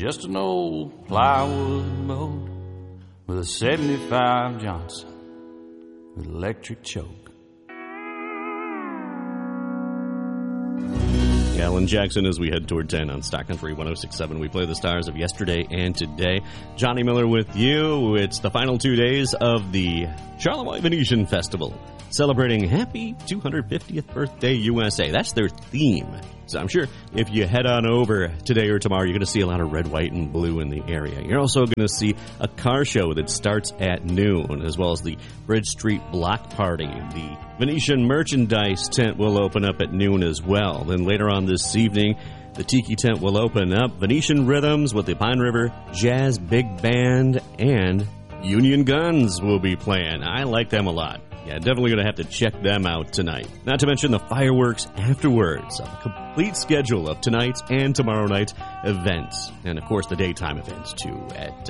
just an old plywood boat with a 75 Johnson with electric choke. Alan Jackson as we head toward 10 on Stock Country 106.7. We play the stars of yesterday and today. Johnny Miller with you. It's the final 2 days of the Charlevoix Venetian Festival, celebrating happy 250th birthday USA. That's their theme. So I'm sure if you head on over today or tomorrow, you're going to see a lot of red, white, and blue in the area. You're also going to see a car show that starts at noon, as well as the Bridge Street Block Party. The Venetian merchandise tent will open up at noon as well. Then later on this evening, the Tiki tent will open up. Venetian Rhythms with the Pine River Jazz Big Band and Union Guns will be playing. I like them a lot. Yeah, definitely going to have to check them out tonight. Not to mention the fireworks afterwards. A complete schedule of tonight's and tomorrow night's events. And, of course, the daytime events, too, at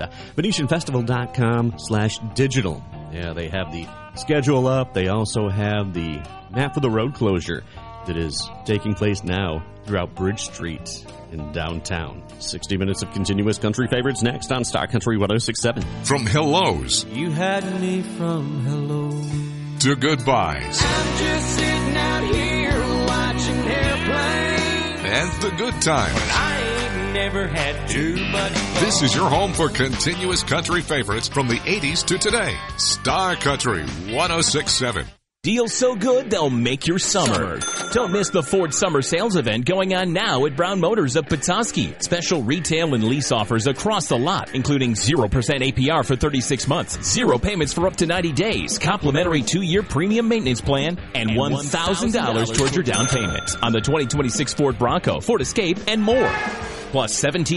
VenetianFestival.com/digital. Yeah, they have the schedule up. They also have the map for the road closure that is taking place now throughout Bridge Street in downtown. 60 minutes of continuous country favorites next on Star Country 106.7. From hellos. You had me from hello to goodbyes. I'm just sitting out here watching airplanes. And the good times. But I ain't never had too much fun. This is your home for continuous country favorites from the 80s to today. Star Country 106.7. Deals so good, they'll make your summer. Don't miss the Ford Summer Sales Event going on now at Brown Motors of Petoskey. Special retail and lease offers across the lot, including 0% APR for 36 months, 0 payments for up to 90 days, complimentary 2-year premium maintenance plan, and $1,000 towards your down payment on the 2026 Ford Bronco, Ford Escape, and more. Plus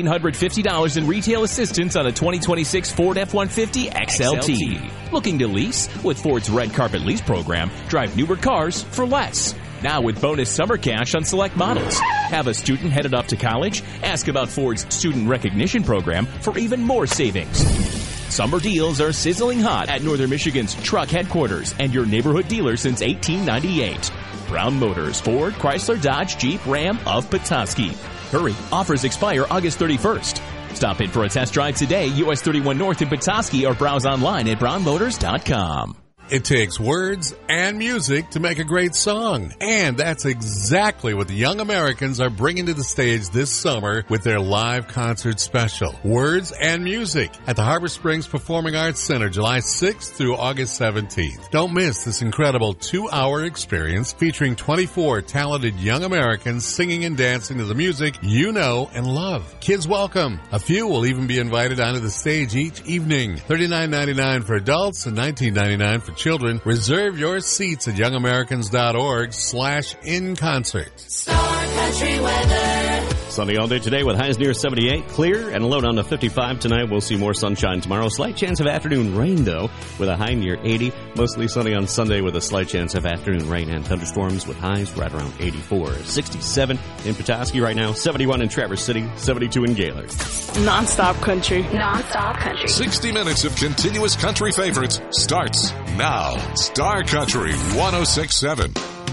$1,750 in retail assistance on a 2026 Ford F-150 XLT. Looking to lease? With Ford's Red Carpet Lease program, drive newer cars for less. Now with bonus summer cash on select models. Have a student headed off to college? Ask about Ford's Student Recognition program for even more savings. Summer deals are sizzling hot at Northern Michigan's truck headquarters and your neighborhood dealer since 1898. Brown Motors, Ford, Chrysler, Dodge, Jeep, Ram of Petoskey. Hurry, offers expire August 31st. Stop in for a test drive today, US 31 North in Petoskey, or browse online at brownmotors.com. It takes words and music to make a great song. And that's exactly what the Young Americans are bringing to the stage this summer with their live concert special, Words and Music, at the Harbor Springs Performing Arts Center, July 6th through August 17th. Don't miss this incredible 2-hour experience featuring 24 talented young Americans singing and dancing to the music you know and love. Kids welcome. A few will even be invited onto the stage each evening. $39.99 for adults and $19.99 for children. Reserve your seats at youngamericans.org/inconcert. Star Country weather. Sunny all day today with highs near 78, clear, and a low down to 55 tonight. We'll see more sunshine tomorrow. Slight chance of afternoon rain, though, with a high near 80. Mostly sunny on Sunday with a slight chance of afternoon rain and thunderstorms with highs right around 84. 67 in Petoskey right now, 71 in Traverse City, 72 in Gaylord. Non-stop country. Non-stop country. 60 minutes of continuous country favorites starts now. Star Country 106.7.